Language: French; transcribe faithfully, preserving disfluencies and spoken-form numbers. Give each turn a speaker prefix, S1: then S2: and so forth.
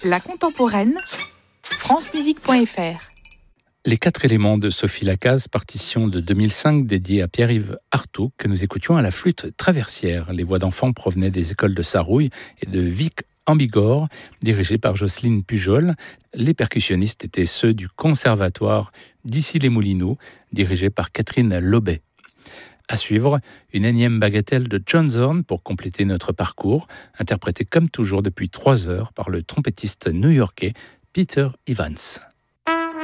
S1: La contemporaine, francemusique point f r.
S2: Les quatre éléments de Sophie Lacaze, partition de deux mille cinq dédiée à Pierre-Yves Artaud, que nous écoutions à la flûte traversière. Les voix d'enfants provenaient des écoles de Sarrouille et de Vic en Bigorre, dirigées par Jocelyne Pujol. Les percussionnistes étaient ceux du Conservatoire d'Issy-les-Moulineaux, dirigé par Catherine Lobet. À suivre, une énième bagatelle de John Zorn pour compléter notre parcours, interprétée comme toujours depuis trois heures par le trompettiste new-yorkais Peter Evans.